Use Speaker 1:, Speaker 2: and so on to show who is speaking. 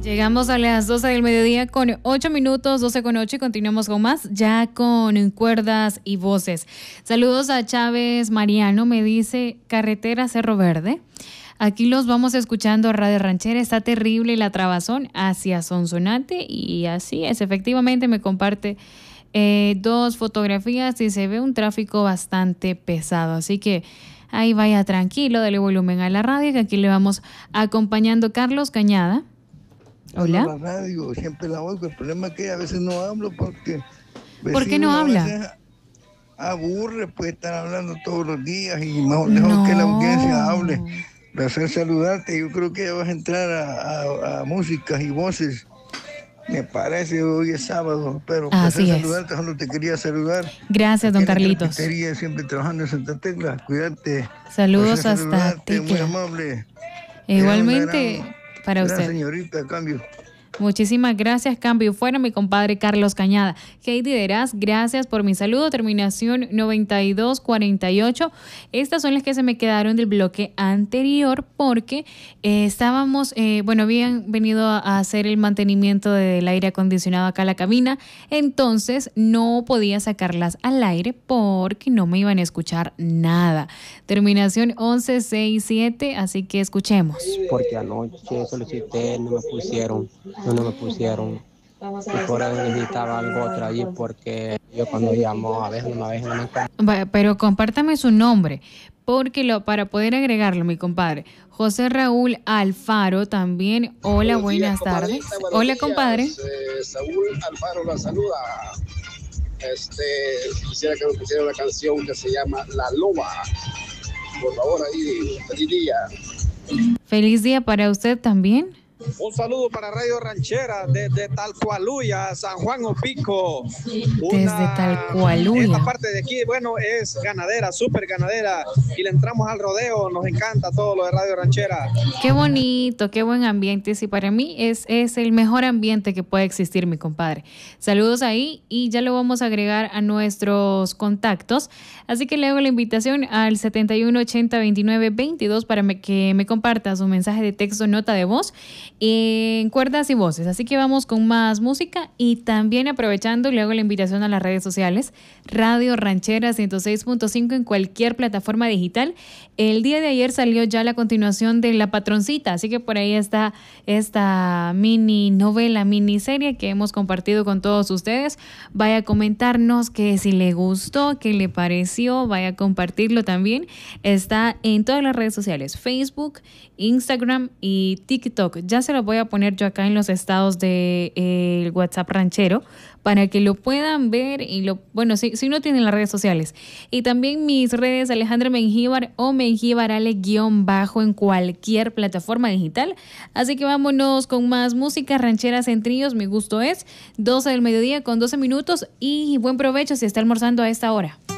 Speaker 1: Llegamos a las 12 del mediodía con 8 minutos, 12 con 8 y continuamos con más, ya con cuerdas y voces. Saludos a Chávez Mariano, me dice Carretera Cerro Verde. Aquí los vamos escuchando, Radio Ranchera, está terrible la trabazón hacia Sonsonate y así es, efectivamente me comparte 2 fotografías y se ve un tráfico bastante pesado, así que ahí vaya tranquilo, dale volumen a la radio que aquí le vamos acompañando. Carlos Cañada. Hola.
Speaker 2: La radio, siempre la oigo. El problema es que a veces no hablo porque...
Speaker 1: ¿Por qué no habla?
Speaker 2: Aburre, pues, estar hablando todos los días y mejor que la audiencia hable. Placer saludarte. Yo creo que ya vas a entrar a músicas y voces. Me parece, hoy es sábado, pero placer saludarte, solo te quería saludar.
Speaker 1: Gracias, don Carlitos.
Speaker 2: Siempre trabajando en Santa Tecla. Cuídate.
Speaker 1: Saludos hasta Tecla.
Speaker 2: Muy amable.
Speaker 1: Igualmente... para usted.
Speaker 2: Señorita, cambio.
Speaker 1: Muchísimas gracias, cambio fuera, mi compadre Carlos Cañada. Katie Deraz, gracias por mi saludo, terminación 9248. Estas son las que se me quedaron del bloque anterior porque estábamos, habían venido a hacer el mantenimiento del aire acondicionado acá a la cabina, entonces no podía sacarlas al aire porque no me iban a escuchar nada. Terminación 1167, así que escuchemos.
Speaker 3: Porque anoche solicité, no me pusieron. Y por eso necesitaba algo otro allí porque yo cuando llamo a veces no me
Speaker 1: Vaya, pero compártame su nombre porque para poder agregarlo, mi compadre. José Raúl Alfaro también. Hola, buenas tardes. Hola, compadre.
Speaker 4: Saúl Alfaro la saluda. Quisiera que me pusiera una canción que se llama La Loba. Por favor, ahí, feliz día.
Speaker 1: Feliz día para usted también.
Speaker 4: Un saludo para Radio Ranchera desde Talcualuya, San Juan Opico.
Speaker 1: Desde Talcualuya.
Speaker 4: Esta parte de aquí, bueno, es ganadera, súper ganadera. Y le entramos al rodeo, nos encanta todo lo de Radio Ranchera.
Speaker 1: Qué bonito, qué buen ambiente. Sí, para mí es el mejor ambiente que puede existir, mi compadre. Saludos ahí y ya lo vamos a agregar a nuestros contactos. Así que le hago la invitación al 71802922 para que me comparta su mensaje de texto, nota de voz en cuerdas y voces. Así que vamos con más música y también aprovechando le hago la invitación a las redes sociales Radio Ranchera 106.5 en cualquier plataforma digital. El día de ayer salió ya la continuación de La Patroncita, así que por ahí está esta mini novela, miniserie que hemos compartido con todos ustedes. Vaya a comentarnos que si le gustó, qué le pareció, vaya a compartirlo también. Está en todas las redes sociales, Facebook, Instagram y TikTok. Ya se lo voy a poner yo acá en los estados de WhatsApp Ranchero para que lo puedan ver y si no tienen las redes sociales. Y también mis redes Alejandra Mengíbar o Mengíbar Ale_ en cualquier plataforma digital. Así que vámonos con más música rancheras en tríos. Mi gusto es 12 del mediodía con 12 minutos y buen provecho si está almorzando a esta hora.